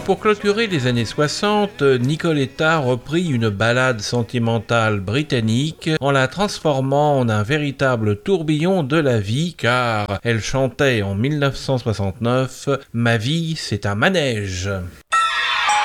Pour clôturer les années 60, Nicoletta reprit une ballade sentimentale britannique en la transformant en un véritable tourbillon de la vie, car elle chantait en 1969 « Ma vie, c'est un manège ».